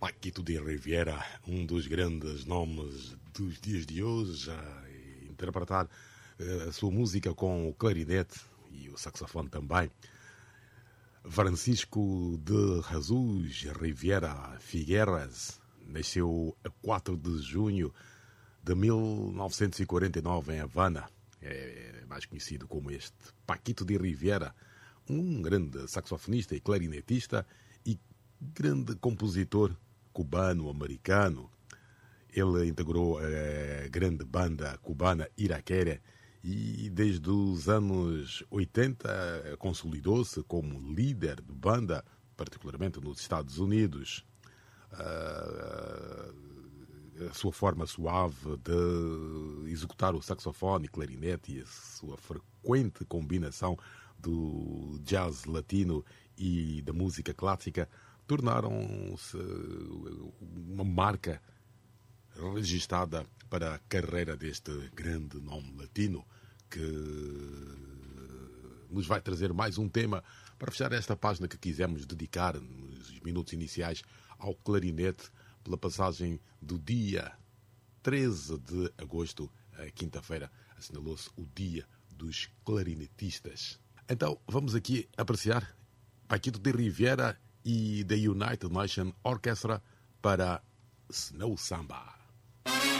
Paquito de Rivera, um dos grandes nomes dos dias de hoje, a interpretar a sua música com o clarinete e o saxofone também. Francisco de Jesus Rivera Figueras nasceu a 4 de junho de 1949 em Havana. É mais conhecido como este Paquito de Rivera, um grande saxofonista e clarinetista e grande compositor cubano-americano. Ele integrou a grande banda cubana Iraquere e desde os anos 80 consolidou-se como líder de banda, particularmente nos Estados Unidos. A sua forma suave de executar o saxofone e clarinete e a sua frequente combinação do jazz latino e da música clássica tornaram-se uma marca registada para a carreira deste grande nome latino que nos vai trazer mais um tema para fechar esta página que quisemos dedicar nos minutos iniciais ao clarinete pela passagem do dia 13 de agosto, a quinta-feira, assinalou-se o Dia dos Clarinetistas. Então vamos aqui apreciar Paquito de Rivera e da United Nation Orchestra para Snow Samba.